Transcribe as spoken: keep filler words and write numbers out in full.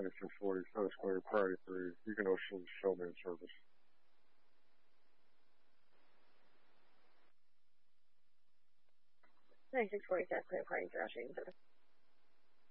ninety-six forty, South Square, Priority three, Beacon Ocean, Showman service. ninety-six forty, South Square, Priority three, Showman service.